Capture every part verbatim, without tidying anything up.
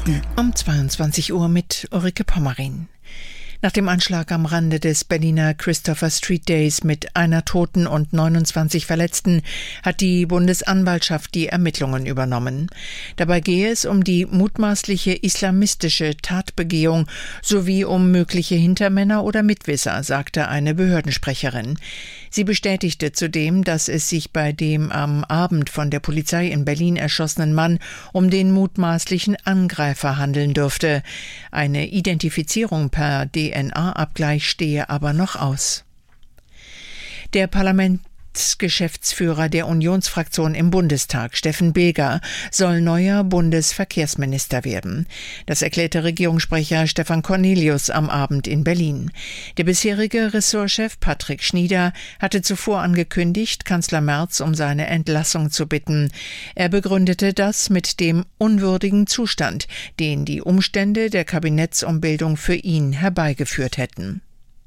Nachrichten um zweiundzwanzig Uhr mit Ulrike Pommerin. Nach dem Anschlag am Rande des Berliner Christopher Street Days mit einer Toten und neunundzwanzig Verletzten hat die Bundesanwaltschaft die Ermittlungen übernommen. Dabei gehe es um die mutmaßliche islamistische Tatbegehung sowie um mögliche Hintermänner oder Mitwisser, sagte eine Behördensprecherin. Sie bestätigte zudem, dass es sich bei dem am Abend von der Polizei in Berlin erschossenen Mann um den mutmaßlichen Angreifer handeln dürfte. Eine Identifizierung per D N A-Abgleich stehe aber noch aus. Der Parlamentsgeschäftsführer der Unionsfraktion im Bundestag, Steffen Bilger, soll neuer Bundesverkehrsminister werden. Das erklärte Regierungssprecher Stefan Cornelius am Abend in Berlin. Der bisherige Ressortchef Patrick Schnieder hatte zuvor angekündigt, Kanzler Merz um seine Entlassung zu bitten. Er begründete das mit dem unwürdigen Zustand, den die Umstände der Kabinettsumbildung für ihn herbeigeführt hätten.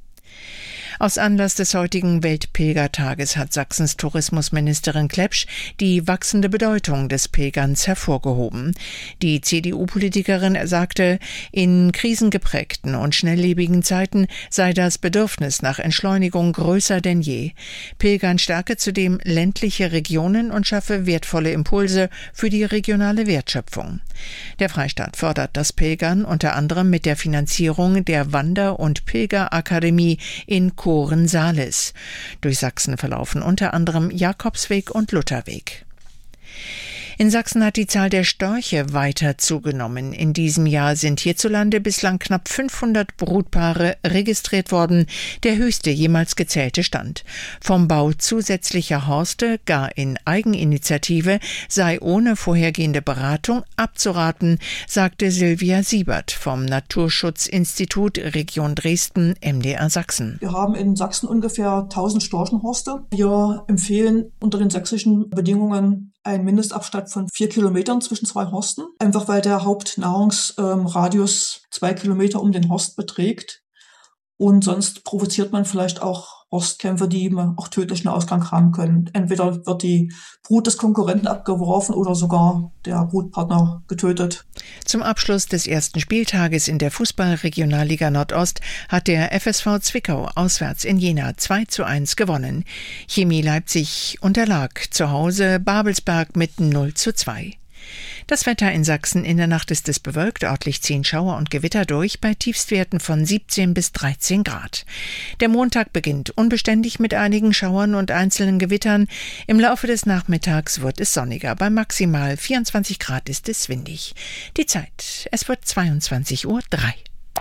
Aus Anlass des heutigen Weltpilgertages hat Sachsens Tourismusministerin Klepsch die wachsende Bedeutung des Pilgerns hervorgehoben. Die C D U-Politikerin sagte, in krisengeprägten und schnelllebigen Zeiten sei das Bedürfnis nach Entschleunigung größer denn je. Pilgern stärke zudem ländliche Regionen und schaffe wertvolle Impulse für die regionale Wertschöpfung. Der Freistaat fördert das Pilgern unter anderem mit der Finanzierung der Wander- und Pilgerakademie in Kohren-Salis. Durch Sachsen verlaufen unter anderem Jakobsweg und Lutherweg. In Sachsen hat die Zahl der Störche weiter zugenommen. In diesem Jahr sind hierzulande bislang knapp fünfhundert Brutpaare registriert worden, der höchste jemals gezählte Stand. Vom Bau zusätzlicher Horste, gar in Eigeninitiative, sei ohne vorhergehende Beratung abzuraten, sagte Silvia Siebert vom Naturschutzinstitut Region Dresden M D R Sachsen. Wir haben in Sachsen ungefähr tausend Storchenhorste. Wir empfehlen unter den sächsischen Bedingungen einen Mindestabstand von vier Kilometern zwischen zwei Horsten, einfach weil der Hauptnahrungsradius zwei Kilometer um den Horst beträgt. Und sonst provoziert man vielleicht auch Horstkämpfe, die auch tödlichen Ausgang haben können. Entweder wird die Brut des Konkurrenten abgeworfen oder sogar der Brutpartner getötet. Zum Abschluss des ersten Spieltages in der Fußball-Regionalliga Nordost hat der F S V Zwickau auswärts in Jena zwei zu eins gewonnen. Chemie Leipzig unterlag zu Hause Babelsberg mit null zu zwei. Das Wetter in Sachsen: in der Nacht ist es bewölkt, örtlich ziehen Schauer und Gewitter durch, bei Tiefstwerten von siebzehn bis dreizehn Grad. Der Montag beginnt unbeständig mit einigen Schauern und einzelnen Gewittern. Im Laufe des Nachmittags wird es sonniger, bei maximal vierundzwanzig Grad ist es windig. Die Zeit: es wird zweiundzwanzig Uhr drei.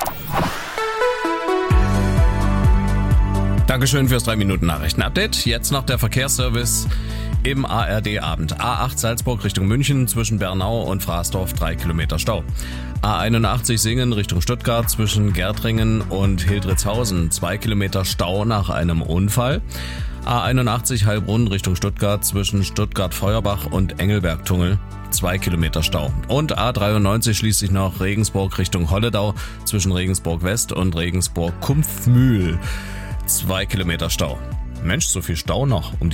Dankeschön fürs drei Minuten Nachrichten-Update. Jetzt noch der Verkehrsservice im A R D-Abend. A acht Salzburg Richtung München, zwischen Bernau und Fraßdorf drei Kilometer Stau. A einundachtzig Singen Richtung Stuttgart, zwischen Gärtringen und Hildritzhausen zwei Kilometer Stau nach einem Unfall. A einundachtzig Heilbronn Richtung Stuttgart, zwischen Stuttgart-Feuerbach und Engelberg-Tunnel zwei Kilometer Stau. Und A dreiundneunzig schließlich noch Regensburg Richtung Holledau, zwischen Regensburg West und Regensburg-Kumpfmühl zwei Kilometer Stau. Mensch, so viel Stau noch um die